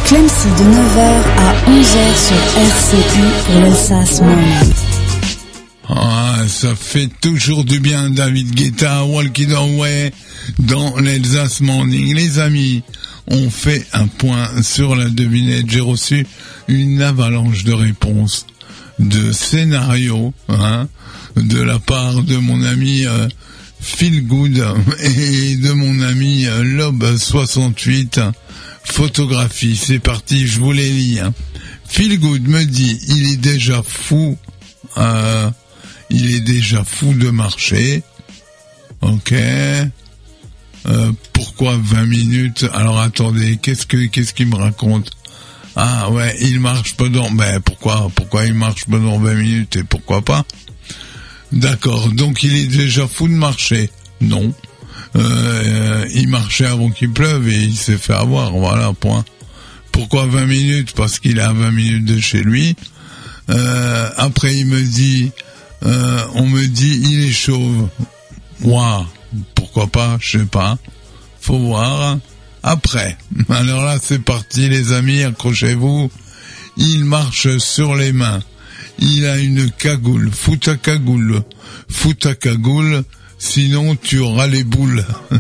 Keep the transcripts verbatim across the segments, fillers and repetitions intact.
Clemcy de neuf heures à onze heures sur R C I pour l'Alsace Morning. Ah, ça fait toujours du bien, David Guetta, Walking Away dans l'Alsace Morning. Les amis, on fait un point sur la devinette. J'ai reçu une avalanche de réponses, de scénarios, hein, de la part de mon ami euh, Feel Good et de mon ami euh, Lob soixante-huit. Photographie, c'est parti, je vous les lis. Hein. Feel Good me dit, il est déjà fou, euh, il est déjà fou de marcher. Ok. Euh, pourquoi vingt minutes? Alors attendez, qu'est-ce que qu'est-ce qu'il me raconte? Ah ouais, il marche pendant. Ben pourquoi pourquoi il marche pendant vingt minutes et pourquoi pas? D'accord. Donc il est déjà fou de marcher? Non. Euh, il marchait avant qu'il pleuve et il s'est fait avoir. Voilà, point. Pourquoi vingt minutes? Parce qu'il est à vingt minutes de chez lui. Euh, après il me dit. Euh, on me dit il est chauve. Waouh, pourquoi pas, je sais pas. Faut voir. Après, alors là c'est parti les amis, accrochez-vous. Il marche sur les mains. Il a une cagoule. Fous ta cagoule. Fous ta cagoule, sinon tu auras les boules.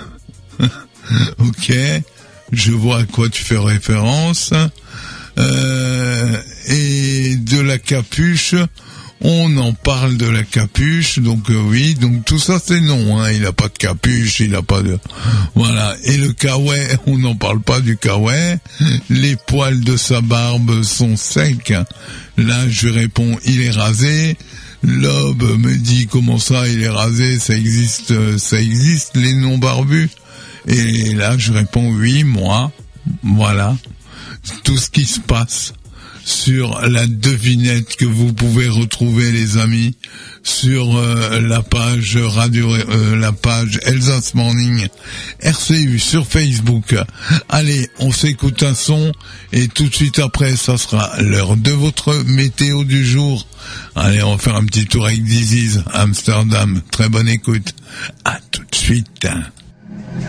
Ok, je vois à quoi tu fais référence. Euh, et de la capuche. On en parle de la capuche, donc euh, oui, donc tout ça c'est non, hein, il a pas de capuche, il a pas de... Voilà, et le kawaii, on n'en parle pas du kawaii, les poils de sa barbe sont secs, là je réponds, il est rasé, Lob me dit, comment ça, il est rasé, ça existe, ça existe, les non-barbus, et là je réponds, oui, moi, voilà, tout ce qui se passe sur la devinette que vous pouvez retrouver les amis sur euh, la page radio euh, la page Alsace Morning R C U sur Facebook. Allez, on s'écoute un son et tout de suite après ça sera l'heure de votre météo du jour. Allez, on va faire un petit tour avec This Is Amsterdam. Très bonne écoute. À tout de suite.